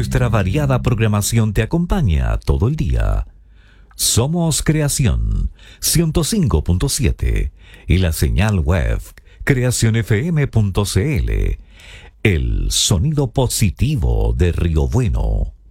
Nuestra variada programación te acompaña todo el día. Somos Creación 105.7 y la señal web creacionfm.cl. El sonido positivo de Río Bueno.